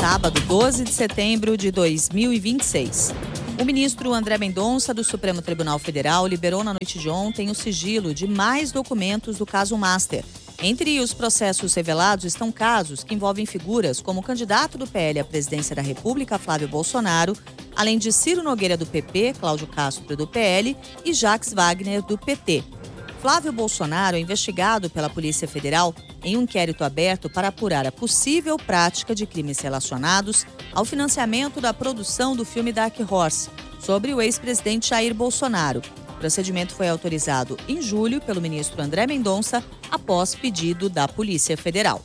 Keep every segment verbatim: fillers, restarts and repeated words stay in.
sábado, doze de setembro de dois mil e vinte e seis. O ministro André Mendonça, do Supremo Tribunal Federal, liberou na noite de ontem o sigilo de mais documentos do caso Master. Entre os processos revelados estão casos que envolvem figuras como o candidato do P L à presidência da República, Flávio Bolsonaro, além de Ciro Nogueira, do P P, Cláudio Castro, do P L e Jacques Wagner, do P T. Flávio Bolsonaro é investigado pela Polícia Federal em um inquérito aberto para apurar a possível prática de crimes relacionados ao financiamento da produção do filme Dark Horse, sobre o ex-presidente Jair Bolsonaro. O procedimento foi autorizado em julho pelo ministro André Mendonça, após pedido da Polícia Federal.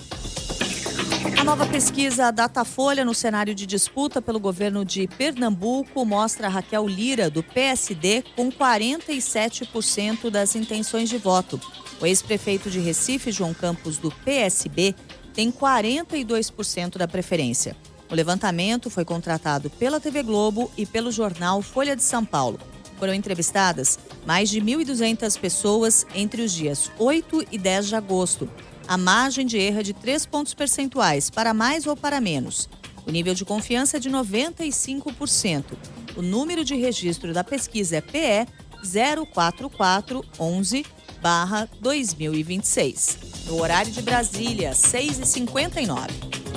A nova pesquisa Datafolha no cenário de disputa pelo governo de Pernambuco mostra Raquel Lira, do P S D, com quarenta e sete por cento das intenções de voto. O ex-prefeito de Recife, João Campos, do P S B, tem quarenta e dois por cento da preferência. O levantamento foi contratado pela T V Globo e pelo jornal Folha de São Paulo. Foram entrevistadas mais de mil e duzentas pessoas entre os dias oito e dez de agosto. A margem de erro é de três pontos percentuais, para mais ou para menos. O nível de confiança é de noventa e cinco por cento. O número de registro da pesquisa é P E zero quatro quatro um um barra dois mil e vinte e seis. No horário de Brasília, seis e cinquenta e nove.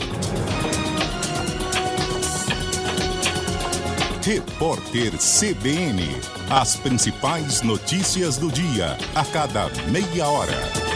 Repórter C B N. As principais notícias do dia, a cada meia hora.